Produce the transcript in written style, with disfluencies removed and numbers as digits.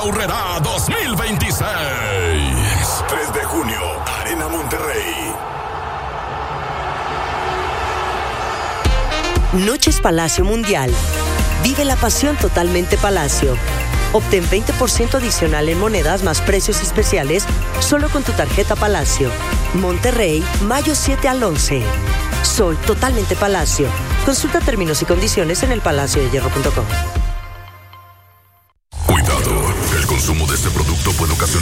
Aurrerá 2026. 3 de junio, Arena Monterrey. Noches Palacio Mundial. Vive la pasión totalmente Palacio. Obtén 20% adicional en monedas más precios especiales solo con tu tarjeta Palacio. Monterrey, mayo 7 al 11. Soy totalmente Palacio. Consulta términos y condiciones en elpalaciodehierro.com. Cuidado, el consumo de este producto puede ocasionar